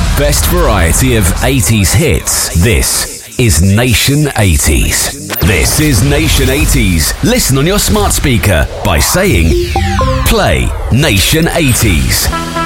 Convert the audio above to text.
best variety of 80s hits. This is Nation 80s. This is Nation 80s. Listen on your smart speaker by saying, play Nation 80s.